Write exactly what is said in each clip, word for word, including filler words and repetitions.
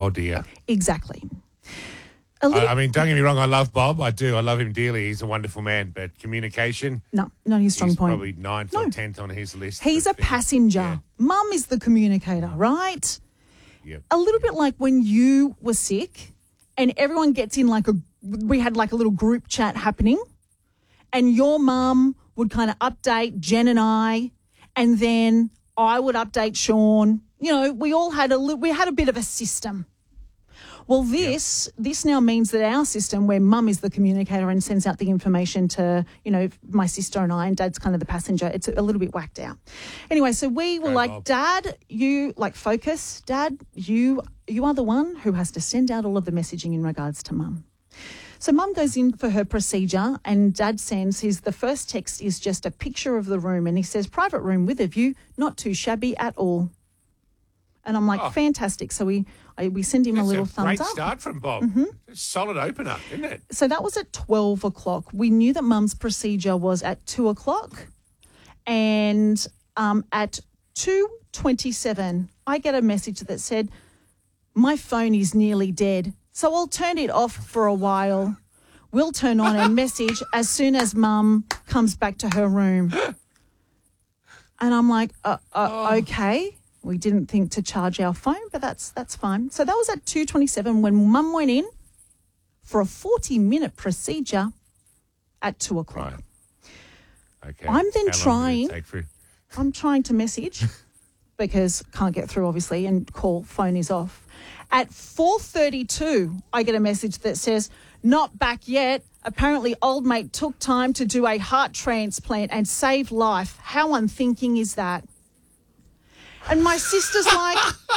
Oh, dear. Exactly. I, I mean, don't get me wrong, I love Bob. I do. I love him dearly. He's a wonderful man. But communication, No, not his strong he's point. probably ninth No. or tenth on his list. He's of a things. passenger. Yeah. Mum is the communicator, right? Yep. A little bit like when you were sick and everyone gets in like a, we had like a little group chat happening and your mum would kind of update Jen and I and then I would update Sean. You know, we all had a, li- we had a bit of a system. Well, this yep. this now means that our system, where mum is the communicator and sends out the information to, you know, my sister and I, and dad's kind of the passenger, it's a little bit whacked out. Anyway, so we were Go like, Bob. Dad, you, like, focus. Dad, you you are the one who has to send out all of the messaging in regards to mum. So mum goes in for her procedure and Dad sends his, the first text is just a picture of the room and he says, private room with a view, not too shabby at all. And I'm like, oh. fantastic. So we I, we send him That's a little a thumbs great up. Great start from Bob. Mm-hmm. It's a solid opener, isn't it? So that was at twelve o'clock. We knew that mum's procedure was at two o'clock. And um, at two twenty-seven, I get a message that said, my phone is nearly dead. So I'll turn it off for a while. We'll turn on a message as soon as mum comes back to her room. And I'm like, uh, uh, oh. okay. We didn't think to charge our phone, but that's that's fine. So that was at two twenty-seven when mum went in for a forty-minute procedure at two o'clock. Right. Okay. I'm then How trying, long did it take for you? I'm trying to message because can't get through, obviously, and call, phone is off. At four thirty-two, I get a message that says, not back yet. Apparently, old mate took time to do a heart transplant and save life. How unthinking is that? And my sister's like,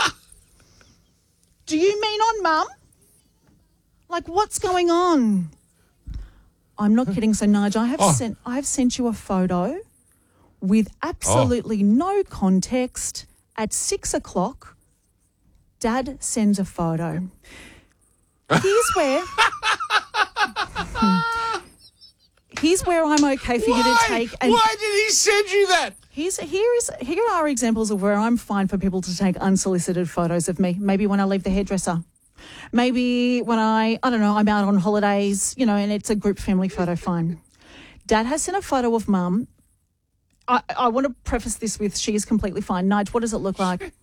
do you mean on mum? Like, what's going on? I'm not kidding. So, Nigel, I have oh. sent I have sent you a photo with absolutely oh. no context. At six o'clock, Dad sends a photo. Here's where... Here's where I'm okay for Why? you to take... And Why did he send you that? Here's, here, is, here are examples of where I'm fine for people to take unsolicited photos of me. Maybe when I leave the hairdresser. Maybe when I, I don't know, I'm out on holidays, you know, and it's a group family photo, fine. Dad has sent a photo of mum. I, I want to preface this with she is completely fine. Nige, what does it look like?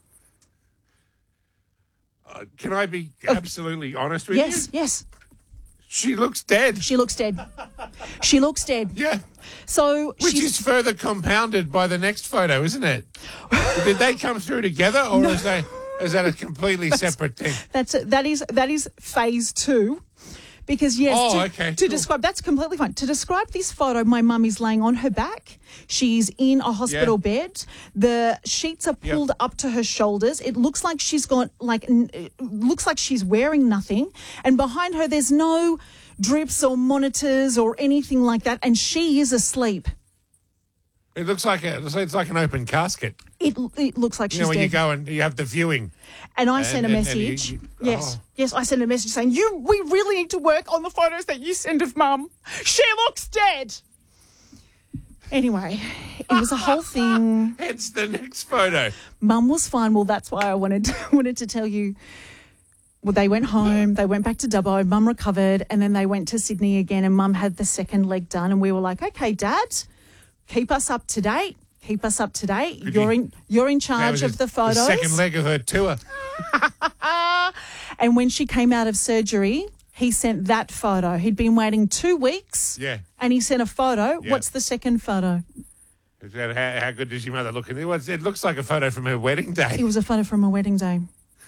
Uh, can I be absolutely uh, honest with yes, you? Yes, yes. She looks dead. She looks dead. She looks dead. Yeah. So Which she's... is further compounded by the next photo, isn't it? Did they come through together, or no. is, they, is that a completely that's, separate thing? That's a, that is that is phase two. Because, yes, oh, to, okay, to cool. describe, that's completely fine. To describe this photo, my mum is laying on her back. She's in a hospital yeah. bed. The sheets are pulled yep. up to her shoulders. It looks like she's got, like, it looks like she's wearing nothing. And behind her, there's no drips or monitors or anything like that. And she is asleep. It looks like a, it's like an open casket. It it looks like you she's know, when dead. you go and you have the viewing. And I and, sent a and, message. And you, you, yes, oh. yes, I sent a message saying, "You, we really need to work on the photos that you send of Mum. She looks dead." Anyway, it was a whole thing. It's the next photo. Mum was fine. Well, that's why I wanted to, wanted to tell you. Well, they went home. They went back to Dubbo. Mum recovered, and then they went to Sydney again. And Mum had the second leg done, and we were like, "Okay, Dad, keep us up to date." Keep us up to date. Could you're you, in you're in charge of the photos. The second leg of her tour. And when she came out of surgery, he sent that photo. He'd been waiting two weeks. Yeah. And he sent a photo. Yeah. What's the second photo? Is that how, how good does your mother look? It, it looks like a photo from her wedding day. It was a photo from her wedding day.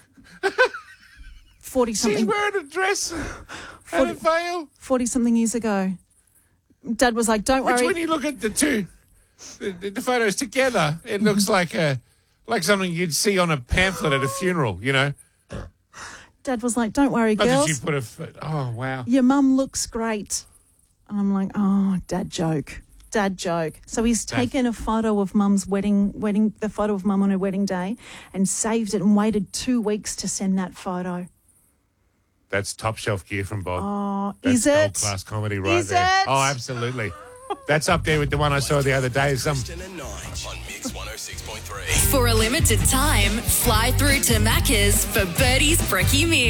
Forty something. She's wearing a dress and a veil. Forty something years ago. Dad was like, "Don't Which worry." When you look at the two. The, the, the photos together, it looks like a like something you'd see on a pamphlet at a funeral, you know. Dad was like, "Don't worry, Not girls. That you put a, oh, wow. Your mum looks great." And I'm like, "Oh, dad joke, dad joke." So he's taken a photo of mum's wedding, wedding, the photo of mum on her wedding day, and saved it and waited two weeks to send that photo. That's top shelf gear from Bob. Oh, That's is it? Gold class comedy right is there. It? Oh, absolutely. That's up there with the one I saw the other day. Some. For a limited time, fly through to Macca's for Birdie's Brekkie Meal.